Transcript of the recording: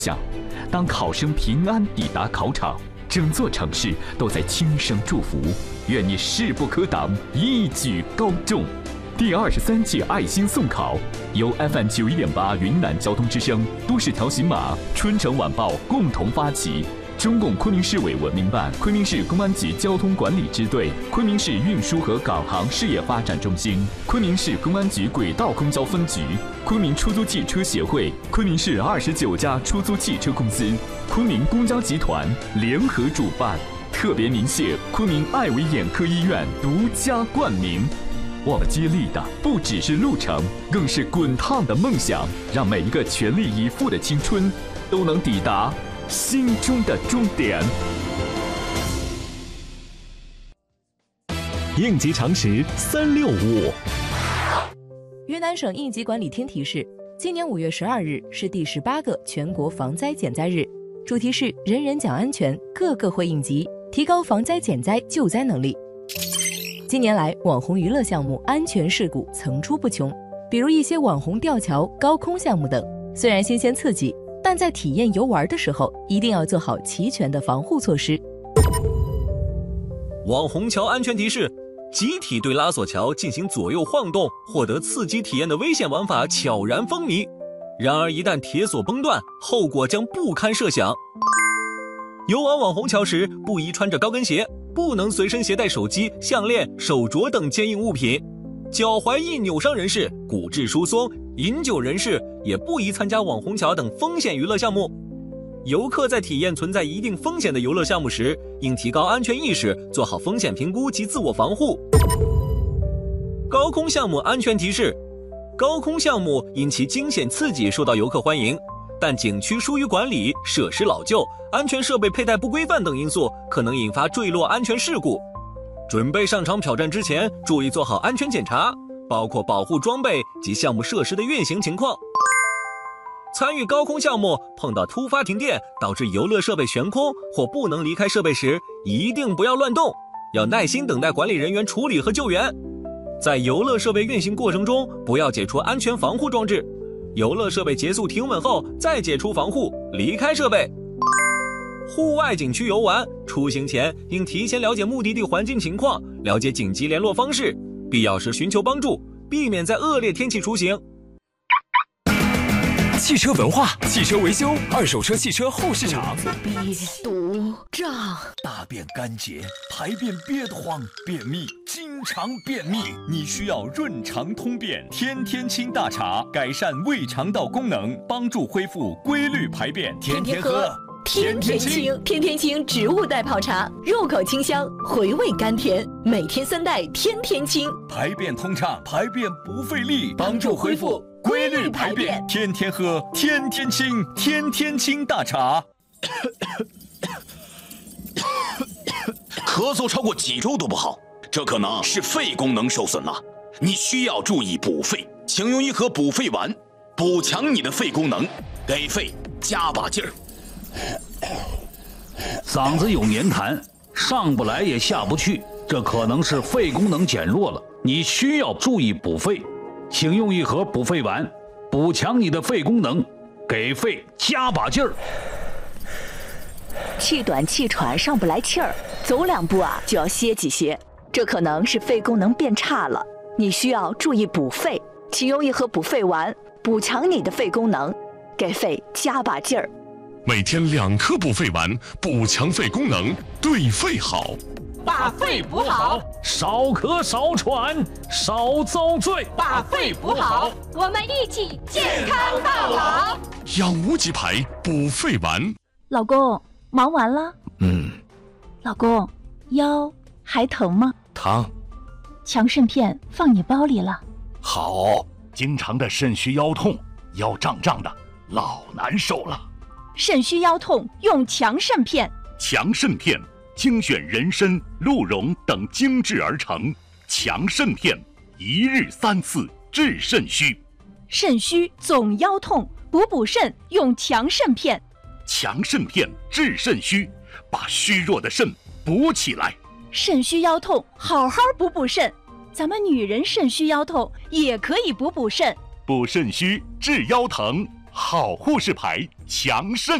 当考生平安抵达考场，整座城市都在轻声祝福，愿你势不可挡，一举高中。第23届爱心送考由 FM 91.8云南交通之声、都市调频码、春城晚报共同发起。中共昆明市委文明办、昆明市公安局交通管理支队、昆明市运输和港航事业发展中心、昆明市公安局轨道公交分局、昆明出租汽车协会、昆明市29家出租汽车公司、昆明公交集团联合主办，特别鸣谢昆明爱维眼科医院独家冠名。我们接力的不只是路程，更是滚烫的梦想，让每一个全力以赴的青春都能抵达心中的终点。 应急常识365。 云南省应急管理厅提示，今年5月12日是第18个全国防灾减灾日，主题是人人讲安全，个个会应急，提高防灾减灾救灾能力。近年来，网红娱乐项目安全事故层出不穷，比如一些网红吊桥、高空项目等，虽然新鲜刺激，但在体验游玩的时候，一定要做好齐全的防护措施。 网红桥安全提示：集体对拉索桥进行左右晃动，获得刺激体验的危险玩法悄然风靡。然而，一旦铁索崩断，后果将不堪设想。游玩网红桥时，不宜穿着高跟鞋，不能随身携带手机、项链、手镯等坚硬物品。脚踝易扭伤人士、骨质疏松、饮酒人士也不宜参加网红桥等风险娱乐项目。游客在体验存在一定风险的游乐项目时，应提高安全意识，做好风险评估及自我防护。高空项目安全提示：高空项目因其惊险刺激受到游客欢迎，但景区疏于管理、设施老旧、安全设备佩戴不规范等因素，可能引发坠落安全事故。准备上场挑战之前，注意做好安全检查，包括保护装备及项目设施的运行情况。参与高空项目碰到突发停电，导致游乐设备悬空或不能离开设备时，一定不要乱动，要耐心等待管理人员处理和救援。在游乐设备运行过程中，不要解除安全防护装置，游乐设备结束停稳后再解除防护，离开设备。户外景区游玩，出行前应提前了解目的地环境情况，了解紧急联络方式，必要时寻求帮助，避免在恶劣天气出行。 汽车文化、汽车维修、二手车汽车后市场。 憋堵胀， 大便干结，排便憋得慌，便秘，经常便秘，你需要润肠通便天天清大茶，改善胃肠道功能，帮助恢复规律排便，天天喝。 天天清，天天清植物代泡茶，入口清香，回味甘甜，每天3袋，天天清， 排便通畅，排便不费力，帮助恢复规律排便，天天喝，天天清，天天清大茶。 咳嗽超过几周都不好，这可能是肺功能受损了，你需要注意补肺，请用一盒补肺丸，补强你的肺功能，给肺加把劲儿。 嗓子有黏痰，上不来也下不去，这可能是肺功能减弱了，你需要注意补肺，请用一盒补肺丸，补强你的肺功能，给肺加把劲儿。 气短气喘上不来气儿，走2步就要歇几歇，这可能是肺功能变差了，你需要注意补肺，请用一盒补肺丸，补强你的肺功能，给肺加把劲儿。 每天2颗补肺丸，补强肺功能，对肺好。 把肺补好， 少咳少喘少遭罪。 把肺补好，我们一起健康到老。 养无极牌补肺丸。 老公，忙完了？老公，腰还疼吗？ 疼。 强肾片放你包里了。 好，经常的肾虚腰痛，腰胀胀的，老难受了。 肾虚腰痛用强肾片。 强肾片精选人参、鹿茸等精制而成，强肾片1日3次治肾虚。 肾虚总腰痛，补肾用强肾片。 强肾片治肾虚，把虚弱的肾补起来。 肾虚腰痛好好补肾，咱们女人肾虚腰痛也可以补肾。 补肾虚治腰疼，好护士牌强肾。